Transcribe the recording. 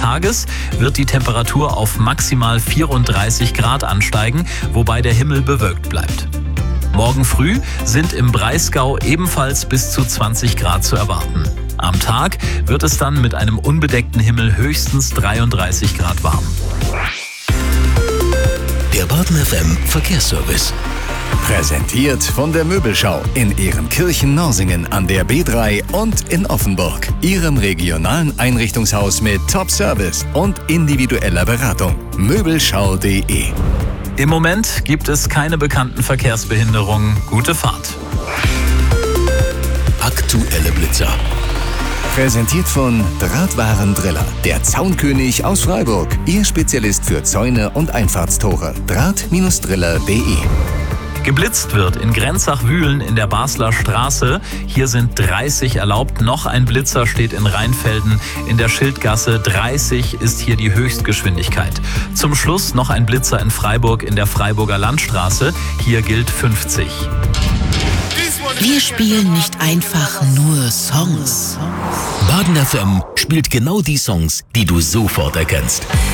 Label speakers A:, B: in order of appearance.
A: Tages wird die Temperatur auf maximal 34 Grad ansteigen, wobei der Himmel bewölkt bleibt. Morgen früh sind im Breisgau ebenfalls bis zu 20 Grad zu erwarten. Am Tag wird es dann mit einem unbedeckten Himmel höchstens 33 Grad warm.
B: Der Baden FM Verkehrsservice. Präsentiert von der Möbelschau in Ehrenkirchen-Norsingen an der B3 und in Offenburg. Ihrem regionalen Einrichtungshaus mit Top-Service und individueller Beratung. Möbelschau.de.
A: Im Moment gibt es keine bekannten Verkehrsbehinderungen. Gute Fahrt.
B: Aktuelle Blitzer. Präsentiert von Drahtwarendriller, der Zaunkönig aus Freiburg. Ihr Spezialist für Zäune und Einfahrtstore. Draht-driller.de.
A: Geblitzt wird in Grenzach-Wühlen in der Basler Straße. Hier sind 30 erlaubt. Noch ein Blitzer steht in Rheinfelden in der Schildgasse. 30 ist hier die Höchstgeschwindigkeit. Zum Schluss noch ein Blitzer in Freiburg in der Freiburger Landstraße. Hier gilt 50.
C: Wir spielen nicht einfach nur Songs.
B: Baden FM spielt genau die Songs, die du sofort erkennst.